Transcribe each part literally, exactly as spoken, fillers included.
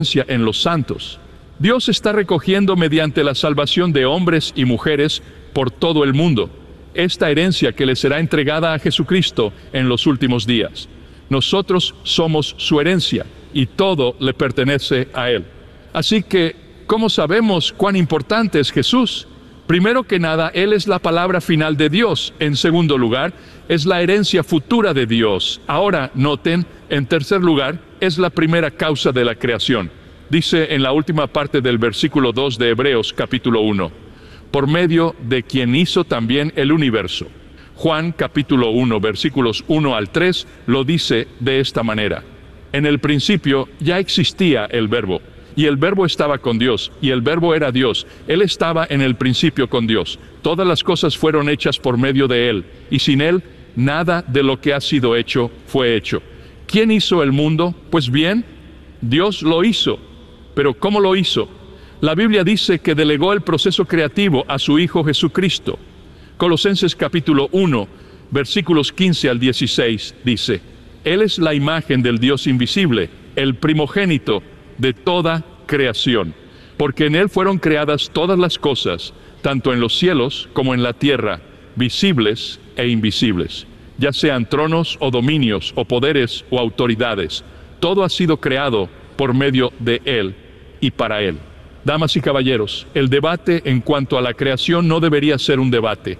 en los santos. Dios está recogiendo mediante la salvación de hombres y mujeres por todo el mundo esta herencia que le será entregada a Jesucristo en los últimos días. Nosotros somos su herencia y todo le pertenece a Él. Así que, ¿cómo sabemos cuán importante es Jesús? Primero que nada, Él es la palabra final de Dios. En segundo lugar, es la herencia futura de Dios. Ahora, noten, en tercer lugar, es la primera causa de la creación. Dice en la última parte del versículo dos de Hebreos capítulo uno, por medio de quien hizo también el universo. Juan capítulo uno, versículos uno al tres, lo dice de esta manera. En el principio ya existía el Verbo, y el Verbo estaba con Dios, y el Verbo era Dios. Él estaba en el principio con Dios. Todas las cosas fueron hechas por medio de Él, y sin Él, nada de lo que ha sido hecho fue hecho. ¿Quién hizo el mundo? Pues bien, Dios lo hizo. ¿Pero cómo lo hizo? La Biblia dice que delegó el proceso creativo a su Hijo Jesucristo. Colosenses capítulo uno, versículos quince al dieciséis, dice, Él es la imagen del Dios invisible, el primogénito de toda creación, porque en Él fueron creadas todas las cosas, tanto en los cielos como en la tierra, visibles e invisibles, ya sean tronos o dominios o poderes o autoridades. Todo ha sido creado por medio de Él y para Él. Damas y caballeros, el debate en cuanto a la creación no debería ser un debate.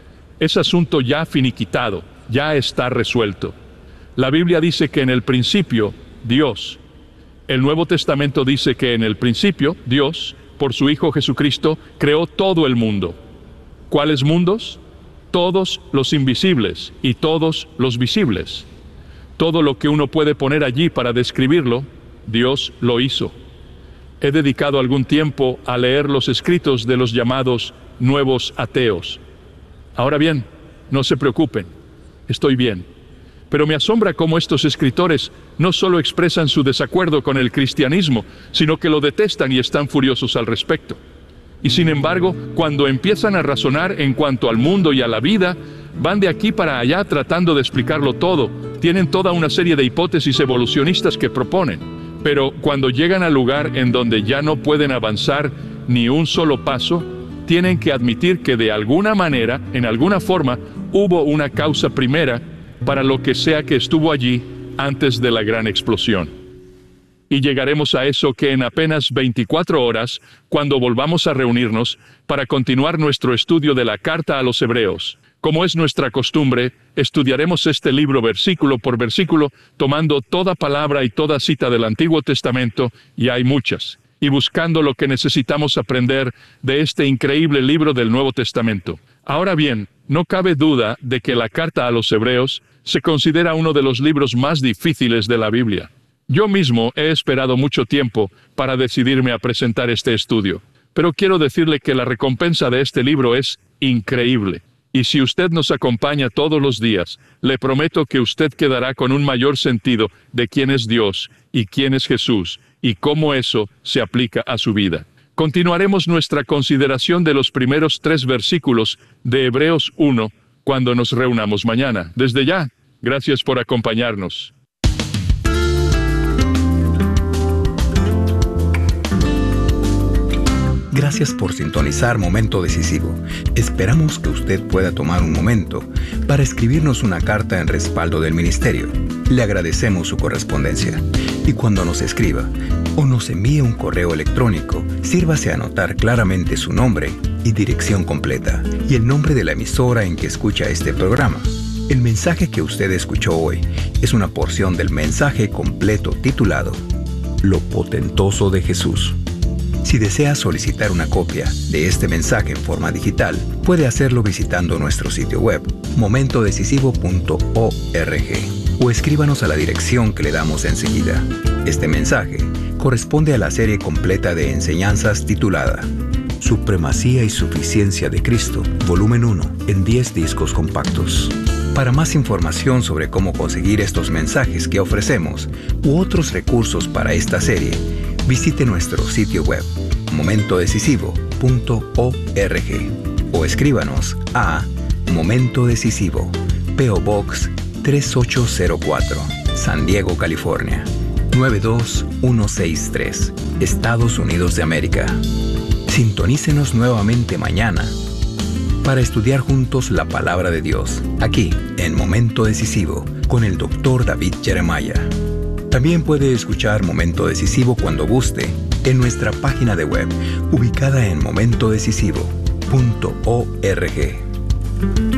Es asunto ya finiquitado, ya está resuelto. La Biblia dice que en el principio, Dios. El Nuevo Testamento dice que en el principio, Dios, por su Hijo Jesucristo, creó todo el mundo. ¿Cuáles mundos? Todos los invisibles y todos los visibles. Todo lo que uno puede poner allí para describirlo, Dios lo hizo. He dedicado algún tiempo a leer los escritos de los llamados nuevos ateos. Ahora bien, no se preocupen, estoy bien. Pero me asombra cómo estos escritores no solo expresan su desacuerdo con el cristianismo, sino que lo detestan y están furiosos al respecto. Y sin embargo, cuando empiezan a razonar en cuanto al mundo y a la vida, van de aquí para allá tratando de explicarlo todo. Tienen toda una serie de hipótesis evolucionistas que proponen. Pero cuando llegan al lugar en donde ya no pueden avanzar ni un solo paso, tienen que admitir que de alguna manera, en alguna forma, hubo una causa primera para lo que sea que estuvo allí antes de la gran explosión. Y llegaremos a eso que en apenas veinticuatro horas, cuando volvamos a reunirnos para continuar nuestro estudio de la carta a los Hebreos. Como es nuestra costumbre, estudiaremos este libro versículo por versículo, tomando toda palabra y toda cita del Antiguo Testamento, y hay muchas, y buscando lo que necesitamos aprender de este increíble libro del Nuevo Testamento. Ahora bien, no cabe duda de que la carta a los Hebreos se considera uno de los libros más difíciles de la Biblia. Yo mismo he esperado mucho tiempo para decidirme a presentar este estudio, pero quiero decirle que la recompensa de este libro es increíble. Y si usted nos acompaña todos los días, le prometo que usted quedará con un mayor sentido de quién es Dios y quién es Jesús y cómo eso se aplica a su vida. Continuaremos nuestra consideración de los primeros tres versículos de Hebreos uno cuando nos reunamos mañana. Desde ya, gracias por acompañarnos. Gracias por sintonizar Momento Decisivo. Esperamos que usted pueda tomar un momento para escribirnos una carta en respaldo del ministerio. Le agradecemos su correspondencia. Y cuando nos escriba o nos envíe un correo electrónico, sírvase a anotar claramente su nombre y dirección completa y el nombre de la emisora en que escucha este programa. El mensaje que usted escuchó hoy es una porción del mensaje completo titulado Lo Potentoso de Jesús. Si desea solicitar una copia de este mensaje en forma digital, puede hacerlo visitando nuestro sitio web, momento decisivo punto org, o escríbanos a la dirección que le damos enseguida. Este mensaje corresponde a la serie completa de enseñanzas titulada Supremacía y Suficiencia de Cristo, volumen uno, en diez discos compactos. Para más información sobre cómo conseguir estos mensajes que ofrecemos u otros recursos para esta serie, visite nuestro sitio web, momento decisivo punto org, o escríbanos a Momento Decisivo, P O Box tres ocho cero cuatro, San Diego, California, nueve dos uno seis tres, Estados Unidos de América. Sintonícenos nuevamente mañana para estudiar juntos la palabra de Dios, aquí en Momento Decisivo, con el doctor David Jeremiah. También puede escuchar Momento Decisivo cuando guste en nuestra página de web, ubicada en momento decisivo punto org.